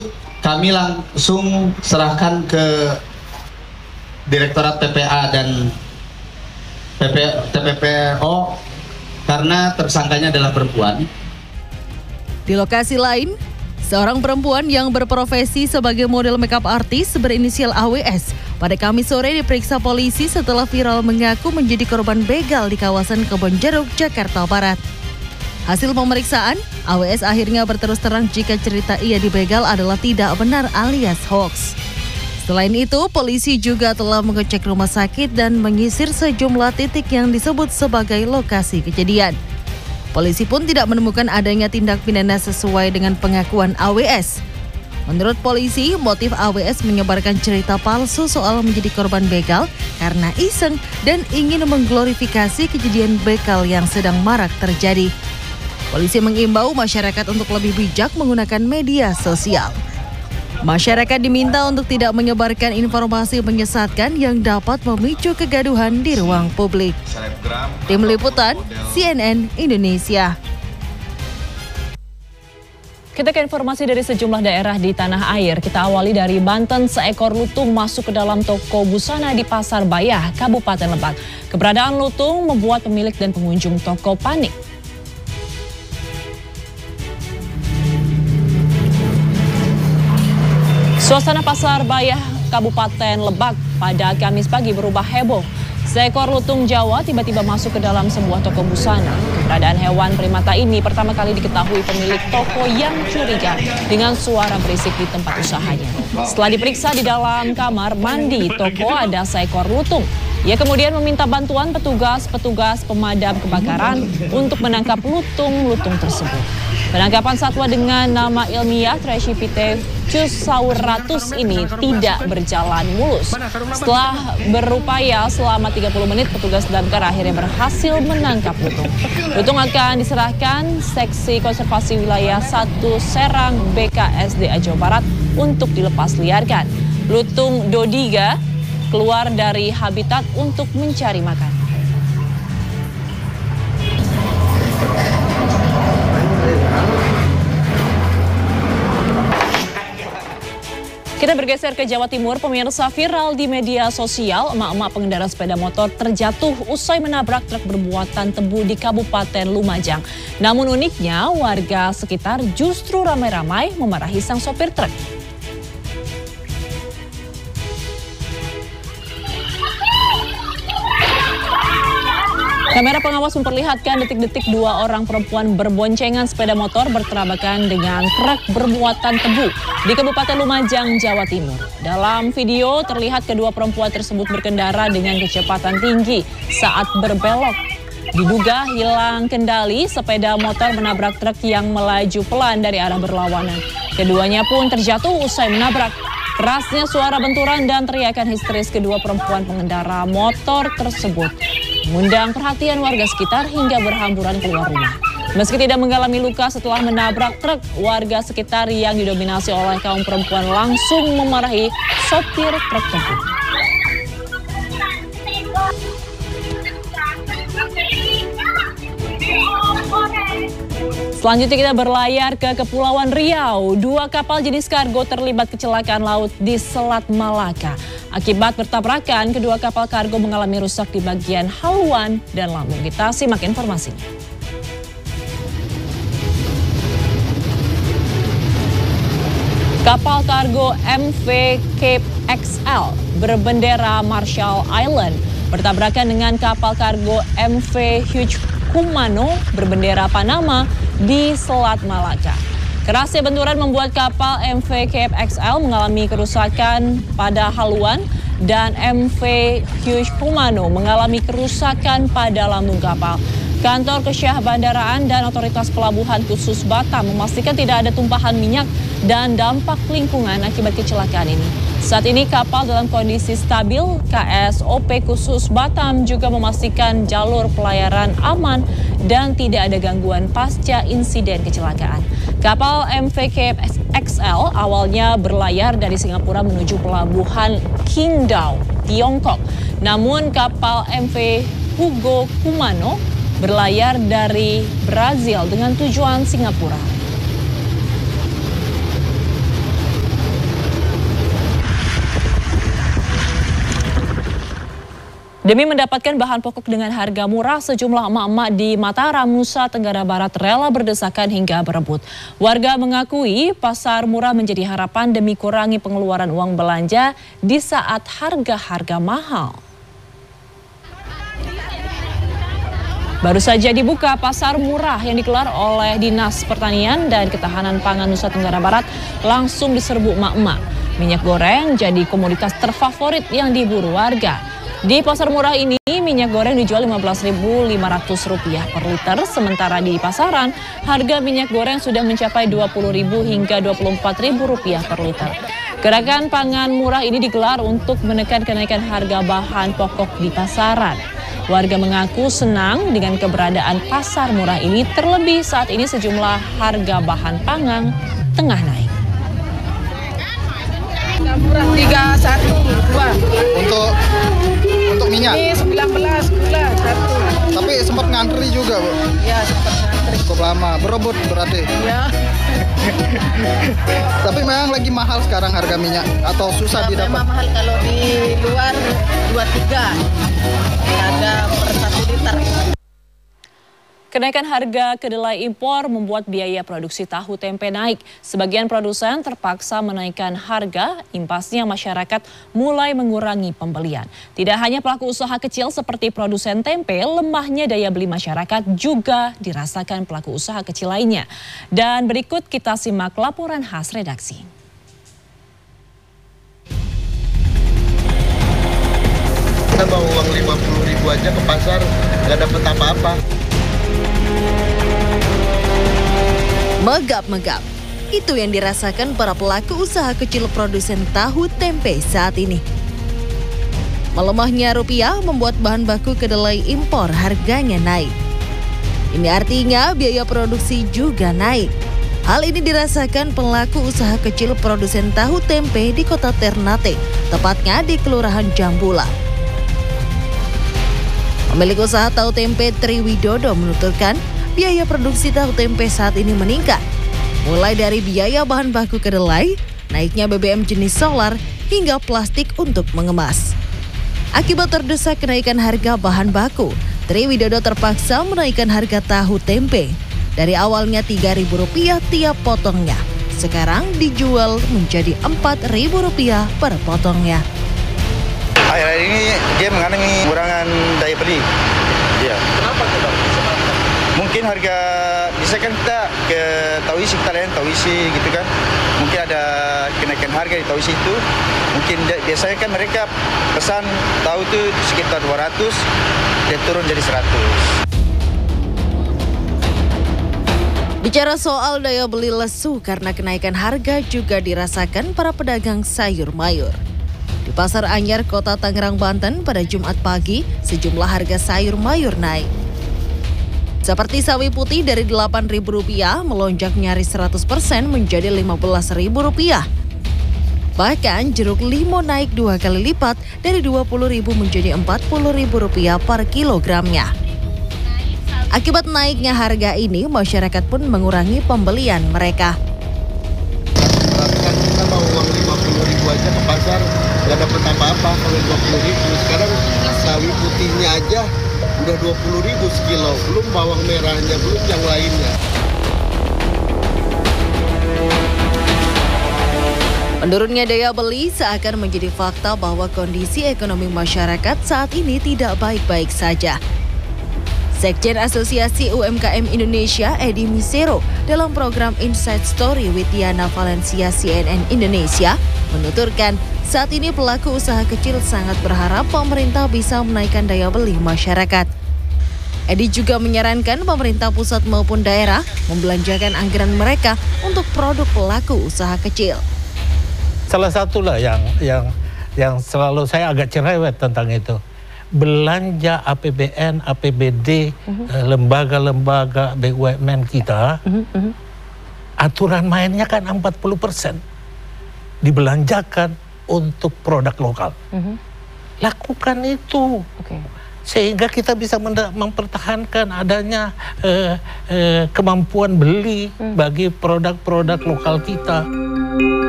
Kami langsung serahkan ke Direktorat TPA dan TPPO karena tersangkanya adalah perempuan. Di lokasi lain, seorang perempuan yang berprofesi sebagai model makeup artis berinisial AWS pada Kamis sore diperiksa polisi setelah viral mengaku menjadi korban begal di kawasan Kebonjeruk, Jakarta Barat. Hasil pemeriksaan, AWS akhirnya berterus terang jika cerita ia dibegal adalah tidak benar alias hoax. Selain itu, polisi juga telah mengecek rumah sakit dan menyisir sejumlah titik yang disebut sebagai lokasi kejadian. Polisi pun tidak menemukan adanya tindak pidana sesuai dengan pengakuan AWS. Menurut polisi, motif AWS menyebarkan cerita palsu soal menjadi korban begal karena iseng dan ingin mengglorifikasi kejadian begal yang sedang marak terjadi. Polisi mengimbau masyarakat untuk lebih bijak menggunakan media sosial. Masyarakat diminta untuk tidak menyebarkan informasi menyesatkan yang dapat memicu kegaduhan di ruang publik. Tim Liputan, CNN Indonesia. Kita ke informasi dari sejumlah daerah di tanah air. Kita awali dari Banten, seekor lutung masuk ke dalam toko busana di Pasar Bayah, Kabupaten Lebak. Keberadaan lutung membuat pemilik dan pengunjung toko panik. Suasana Pasar Bayah, Kabupaten Lebak pada Kamis pagi berubah heboh. Seekor lutung Jawa tiba-tiba masuk ke dalam sebuah toko busana. Keberadaan hewan primata ini pertama kali diketahui pemilik toko yang curiga dengan suara berisik di tempat usahanya. Setelah diperiksa di dalam kamar mandi toko ada seekor lutung. Ia kemudian meminta bantuan petugas pemadam kebakaran untuk menangkap lutung-lutung tersebut. Penangkapan satwa dengan nama ilmiah Trechipithecus ini tidak berjalan mulus. Setelah berupaya selama 30 menit, petugas damkar akhirnya berhasil menangkap lutung. Lutung akan diserahkan Seksi Konservasi Wilayah 1 Serang BKSDA Jawa Barat untuk dilepas liarkan. Lutung Dodiga keluar dari habitat untuk mencari makan. Kita bergeser ke Jawa Timur, pemirsa. Viral di media sosial, emak-emak pengendara sepeda motor terjatuh usai menabrak truk bermuatan tebu di Kabupaten Lumajang. Namun uniknya, warga sekitar justru ramai-ramai memarahi sang sopir truk. Kamera pengawas memperlihatkan detik-detik dua orang perempuan berboncengan sepeda motor bertabrakan dengan truk bermuatan tebu di Kabupaten Lumajang, Jawa Timur. Dalam video terlihat kedua perempuan tersebut berkendara dengan kecepatan tinggi saat berbelok. Diduga hilang kendali, sepeda motor menabrak truk yang melaju pelan dari arah berlawanan. Keduanya pun terjatuh usai menabrak. Kerasnya suara benturan dan teriakan histeris kedua perempuan pengendara motor tersebut mengundang perhatian warga sekitar hingga berhamburan keluar rumah. Meski tidak mengalami luka setelah menabrak truk, warga sekitar yang didominasi oleh kaum perempuan langsung memarahi sopir truk tersebut. Selanjutnya kita berlayar ke Kepulauan Riau. Dua kapal jenis kargo terlibat kecelakaan laut di Selat Malaka. Akibat bertabrakan, kedua kapal kargo mengalami rusak di bagian haluan dan lambung. Kita simak informasinya. Kapal kargo MV Cape XL berbendera Marshall Island bertabrakan dengan kapal kargo MV Hugh Kumano berbendera Panama di Selat Malaka. Kerasnya benturan membuat kapal MV Cape XL mengalami kerusakan pada haluan dan MV Hugh Kumano mengalami kerusakan pada lambung kapal. Kantor Kesyah Bandaraan dan Otoritas Pelabuhan Khusus Batam memastikan tidak ada tumpahan minyak dan dampak lingkungan akibat kecelakaan ini. Saat ini kapal dalam kondisi stabil. KSOP Khusus Batam juga memastikan jalur pelayaran aman dan tidak ada gangguan pasca insiden kecelakaan. Kapal MV Cape XL awalnya berlayar dari Singapura menuju pelabuhan Qingdao, Tiongkok. Namun kapal MV Hugo Kumano berlayar dari Brazil dengan tujuan Singapura. Demi mendapatkan bahan pokok dengan harga murah, sejumlah emak-emak di Mataram, Nusa Tenggara Barat rela berdesakan hingga berebut. Warga mengakui pasar murah menjadi harapan demi kurangi pengeluaran uang belanja di saat harga-harga mahal. Baru saja dibuka pasar murah yang digelar oleh Dinas Pertanian dan Ketahanan Pangan Nusa Tenggara Barat langsung diserbu emak-emak. Minyak goreng jadi komoditas terfavorit yang diburu warga. Di pasar murah ini, minyak goreng dijual Rp15.500 per liter, sementara di pasaran, harga minyak goreng sudah mencapai Rp20.000 hingga Rp24.000 per liter. Gerakan pangan murah ini digelar untuk menekan kenaikan harga bahan pokok di pasaran. Warga mengaku senang dengan keberadaan pasar murah ini, terlebih saat ini sejumlah harga bahan pangan tengah naik. Murah 312 untuk minyak. Ini 19 gula 1. Tapi sempat ngantri juga, Bu. Ya, sempat ngantri. Cukup lama, berebut berarti. Ya. Tapi memang lagi mahal sekarang harga minyak atau susah didapat? Memang mahal kalau di luar 23. Ada per 1 liter. Kenaikan harga kedelai impor membuat biaya produksi tahu tempe naik. Sebagian produsen terpaksa menaikkan harga, imbasnya masyarakat mulai mengurangi pembelian. Tidak hanya pelaku usaha kecil seperti produsen tempe, lemahnya daya beli masyarakat juga dirasakan pelaku usaha kecil lainnya. Dan berikut kita simak laporan khas redaksi. Kita bawa uang 50.000 aja ke pasar, nggak dapat apa-apa. Megap-megap, itu yang dirasakan para pelaku usaha kecil produsen tahu tempe saat ini. Melemahnya rupiah membuat bahan baku kedelai impor harganya naik. Ini artinya biaya produksi juga naik. Hal ini dirasakan pelaku usaha kecil produsen tahu tempe di kota Ternate, tepatnya di Kelurahan Jambula. Pemilik usaha tahu tempe Tri Widodo menuturkan biaya produksi tahu tempe saat ini meningkat. Mulai dari biaya bahan baku kedelai, naiknya BBM jenis solar, hingga plastik untuk mengemas. Akibat terdesak kenaikan harga bahan baku, Tri Widodo terpaksa menaikkan harga tahu tempe. Dari awalnya Rp3.000 tiap potongnya, sekarang dijual menjadi Rp4.000 per potongnya. Akhir-akhir ini dia mengalami pengurangan daya beli. Iya. Kenapa tuh, Bang? Mungkin harga, misalkan kita ke Tauisi, kita lihat Tauisi gitu kan. Mungkin ada kenaikan harga di Tauisi itu. Mungkin biasanya kan mereka pesan tahu itu sekitar 200, dia turun jadi 100. Bicara soal daya beli lesu karena kenaikan harga juga dirasakan para pedagang sayur mayur. Di Pasar Anyar, Kota Tangerang, Banten pada Jumat pagi, sejumlah harga sayur mayur naik. Seperti sawi putih dari Rp8.000 melonjak nyaris 100% menjadi Rp15.000. Bahkan jeruk limau naik 2 kali lipat dari Rp20.000 menjadi Rp40.000 per kilogramnya. Akibat naiknya harga ini, masyarakat pun mengurangi pembelian mereka. Kita bawa uang 50.000 aja ke pasar, nggak dapat apa-apa kalau 20.000. Sekarang sawi putihnya aja udah 20.000 sekilo, belum bawang merahnya, belum yang lainnya. Menurunnya daya beli seakan menjadi fakta bahwa kondisi ekonomi masyarakat saat ini tidak baik-baik saja. Sekjen Asosiasi UMKM Indonesia, Edi Misero, dalam program Inside Story with Diana Valencia CNN Indonesia, menuturkan saat ini pelaku usaha kecil sangat berharap pemerintah bisa menaikkan daya beli masyarakat. Edi juga menyarankan pemerintah pusat maupun daerah membelanjakan anggaran mereka untuk produk pelaku usaha kecil. Salah satulah yang selalu saya agak cerewet tentang itu. Belanja APBN, APBD, lembaga-lembaga BUMN kita, aturan mainnya kan 40% dibelanjakan untuk produk lokal. Lakukan itu, sehingga kita bisa mempertahankan adanya kemampuan beli bagi produk-produk lokal kita.